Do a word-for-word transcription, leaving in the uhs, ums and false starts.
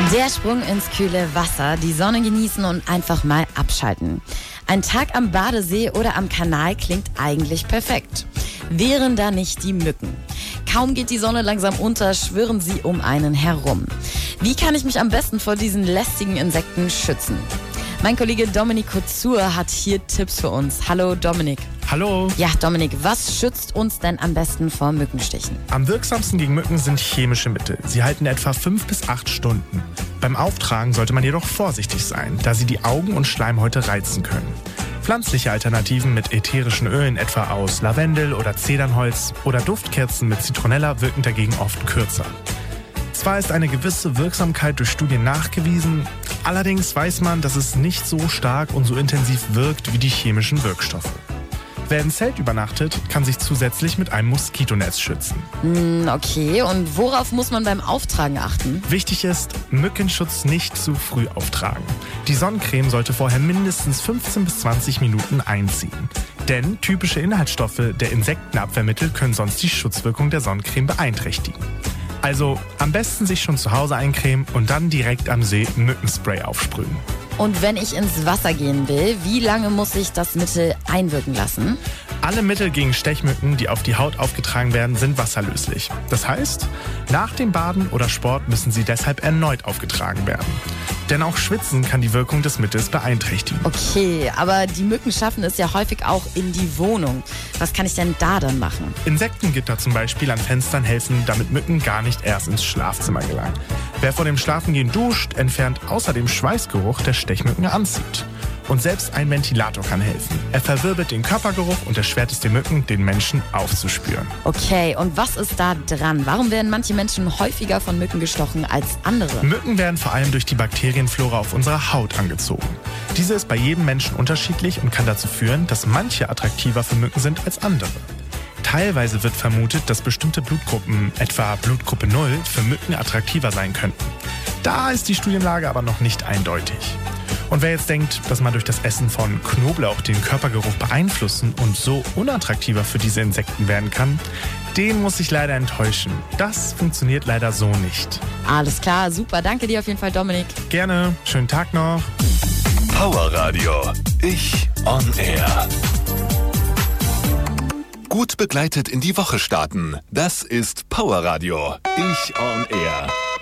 Der Sprung ins kühle Wasser, die Sonne genießen und einfach mal abschalten. Ein Tag am Badesee oder am Kanal klingt eigentlich perfekt. Wären da nicht die Mücken. Kaum geht die Sonne langsam unter, schwirren sie um einen herum. Wie kann ich mich am besten vor diesen lästigen Insekten schützen? Mein Kollege Dominik Kuzur hat hier Tipps für uns. Hallo Dominik. Hallo. Ja, Dominik, was schützt uns denn am besten vor Mückenstichen? Am wirksamsten gegen Mücken sind chemische Mittel. Sie halten etwa fünf bis acht Stunden. Beim Auftragen sollte man jedoch vorsichtig sein, da sie die Augen und Schleimhäute reizen können. Pflanzliche Alternativen mit ätherischen Ölen, etwa aus Lavendel oder Zedernholz oder Duftkerzen mit Zitronella, wirken dagegen oft kürzer. Zwar ist eine gewisse Wirksamkeit durch Studien nachgewiesen, allerdings weiß man, dass es nicht so stark und so intensiv wirkt wie die chemischen Wirkstoffe. Wer im Zelt übernachtet, kann sich zusätzlich mit einem Moskitonetz schützen. Mm, okay, und worauf muss man beim Auftragen achten? Wichtig ist, Mückenschutz nicht zu früh auftragen. Die Sonnencreme sollte vorher mindestens fünfzehn bis zwanzig Minuten einziehen. Denn typische Inhaltsstoffe der Insektenabwehrmittel können sonst die Schutzwirkung der Sonnencreme beeinträchtigen. Also am besten sich schon zu Hause eincremen und dann direkt am See Mückenspray aufsprühen. Und wenn ich ins Wasser gehen will, wie lange muss ich das Mittel einwirken lassen? Alle Mittel gegen Stechmücken, die auf die Haut aufgetragen werden, sind wasserlöslich. Das heißt, nach dem Baden oder Sport müssen sie deshalb erneut aufgetragen werden. Denn auch Schwitzen kann die Wirkung des Mittels beeinträchtigen. Okay, aber die Mücken schaffen es ja häufig auch in die Wohnung. Was kann ich denn da dann machen? Insektengitter zum Beispiel an Fenstern helfen, damit Mücken gar nicht erst ins Schlafzimmer gelangen. Wer vor dem Schlafengehen duscht, entfernt außerdem Schweißgeruch, der Stechmücken anzieht. Und selbst ein Ventilator kann helfen. Er verwirbelt den Körpergeruch und erschwert es den Mücken, den Menschen aufzuspüren. Okay, und was ist da dran? Warum werden manche Menschen häufiger von Mücken gestochen als andere? Mücken werden vor allem durch die Bakterienflora auf unserer Haut angezogen. Diese ist bei jedem Menschen unterschiedlich und kann dazu führen, dass manche attraktiver für Mücken sind als andere. Teilweise wird vermutet, dass bestimmte Blutgruppen, etwa Blutgruppe null, für Mücken attraktiver sein könnten. Da ist die Studienlage aber noch nicht eindeutig. Und wer jetzt denkt, dass man durch das Essen von Knoblauch den Körpergeruch beeinflussen und so unattraktiver für diese Insekten werden kann, den muss ich leider enttäuschen. Das funktioniert leider so nicht. Alles klar, super. Danke dir auf jeden Fall, Dominik. Gerne. Schönen Tag noch. Power Radio. Ich on Air. Gut begleitet in die Woche starten. Das ist Power Radio. Ich on Air.